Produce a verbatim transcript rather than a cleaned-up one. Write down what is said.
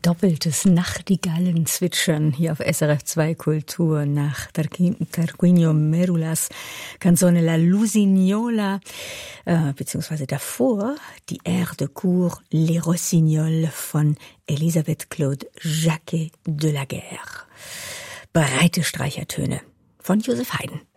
Doppeltes Nachtigallenzwitschern hier auf S R F zwei Kultur nach Tarquinio Merulas Canzone La Lusignola, äh, beziehungsweise davor die Air de Cour Les Rossignols von Elisabeth Claude Jacquet de la Guerre. Breite Streichertöne von Joseph Haydn.